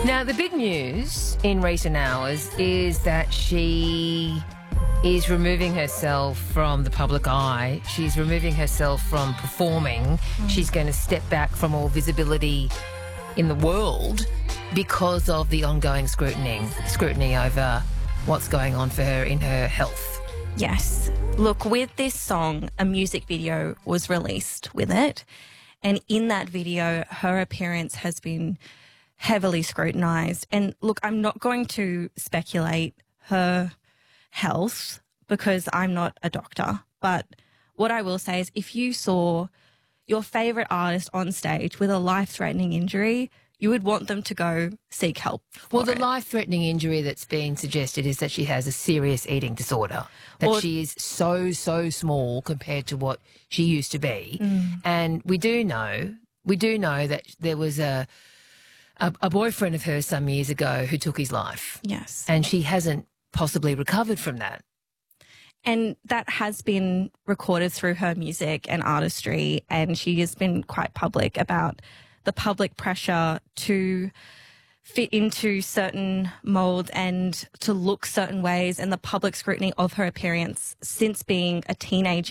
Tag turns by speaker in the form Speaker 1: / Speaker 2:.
Speaker 1: Now, the big news in recent hours is that she is removing herself from the public eye. She's removing herself from performing. She's going to step back from all visibility in the world because of the ongoing scrutiny over what's going on for her in her health.
Speaker 2: Yes. Look, with this song, a music video was released with it. And in that video, her appearance has been heavily scrutinised. And look, I'm not going to speculate her health because I'm not a doctor. But what I will say is if you saw your favourite artist on stage with a life-threatening injury, you would want them to go seek help.
Speaker 1: Well, the life-threatening injury that's being suggested is that she has a serious eating disorder, that she is so small compared to what she used to be. And we do know that there was a boyfriend of hers some years ago who took his life.
Speaker 2: Yes.
Speaker 1: And she hasn't possibly recovered from that.
Speaker 2: And that has been recorded through her music and artistry, and she has been quite public about the public pressure to fit into certain molds and to look certain ways and the public scrutiny of her appearance since being a teenager.